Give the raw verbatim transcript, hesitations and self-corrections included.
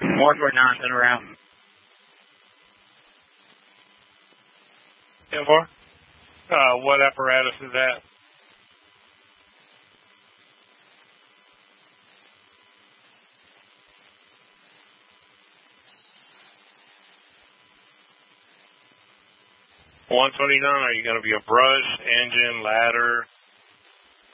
one forty-nine, send around. ten four. Uh, what apparatus is that? one twenty-nine, are you going to be a brush, engine, ladder?